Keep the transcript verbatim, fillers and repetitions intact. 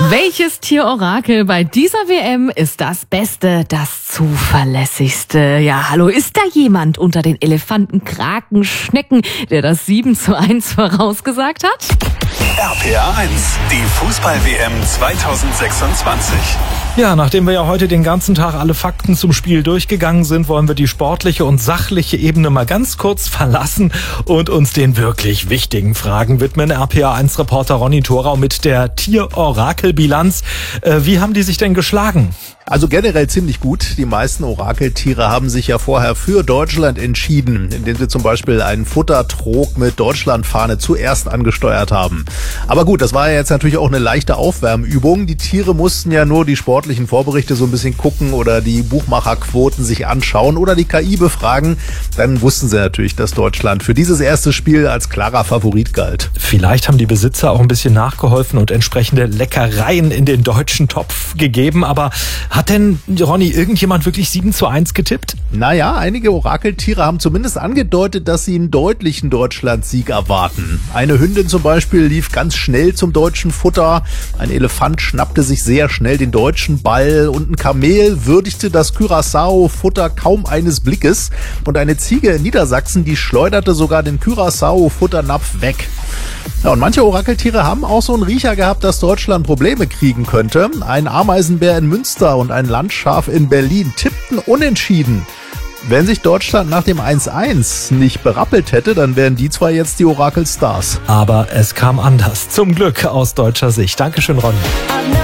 Welches Tierorakel bei dieser W M ist das Beste, das Zuverlässigste? Ja, hallo, ist da jemand unter den Elefanten, Kraken, Schnecken, der das sieben zu eins vorausgesagt hat? R P R eins, die Fußball-W M zweitausendsechsundzwanzig. Ja, nachdem wir ja heute den ganzen Tag alle Fakten zum Spiel durchgegangen sind, wollen wir die sportliche und sachliche Ebene mal ganz kurz verlassen und uns den wirklich wichtigen Fragen widmen. R P R eins Reporter Ronny Thorau mit der Tier-Orakel-Bilanz. Äh, wie haben die sich denn geschlagen? Also generell ziemlich gut. Die meisten Orakeltiere haben sich ja vorher für Deutschland entschieden, indem sie zum Beispiel einen Futtertrog mit Deutschlandfahne zuerst angesteuert haben. Aber gut, das war ja jetzt natürlich auch eine leichte Aufwärmübung. Die Tiere mussten ja nur die sportlichen Vorberichte so ein bisschen gucken oder die Buchmacherquoten sich anschauen oder die K I befragen. Dann wussten sie natürlich, dass Deutschland für dieses erste Spiel als klarer Favorit galt. Vielleicht haben die Besitzer auch ein bisschen nachgeholfen und entsprechende Leckereien in den deutschen Topf gegeben, aber hat denn, Ronny, irgendjemand wirklich sieben zu eins getippt? Naja, einige Orakeltiere haben zumindest angedeutet, dass sie einen deutlichen Deutschlandsieg erwarten. Eine Hündin zum Beispiel lief ganz schnell zum deutschen Futter, ein Elefant schnappte sich sehr schnell den deutschen Ball und ein Kamel würdigte das Curaçao-Futter kaum eines Blickes und eine Ziege in Niedersachsen, die schleuderte sogar den Curaçao-Futternapf weg. Ja, und manche Orakeltiere haben auch so einen Riecher gehabt, dass Deutschland Probleme kriegen könnte. Ein Ameisenbär in Münster und ein Landschaf in Berlin tippten unentschieden. Wenn sich Deutschland nach dem eins eins nicht berappelt hätte, dann wären die zwei jetzt die Orakelstars. Aber es kam anders. Zum Glück aus deutscher Sicht. Dankeschön, Ronny.